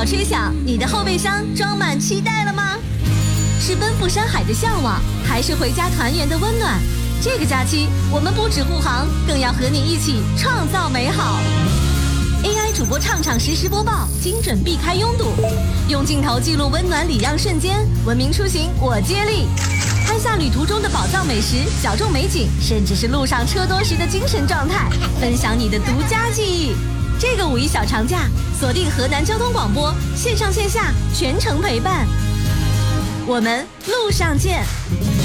角吹响，你的后备箱装满期待了吗？是奔赴山海的向往，还是回家团圆的温暖？这个假期，我们不止护航，更要和你一起创造美好。AI 主播畅实时播报，精准避开拥堵，用镜头记录温暖礼让瞬间，文明出行我接力。拍下旅途中的宝藏美食、小众美景，甚至是路上车多时的精神状态，分享你的独家记忆。这个五一小长假，锁定河南交通广播，线上线下全程陪伴。我们路上见。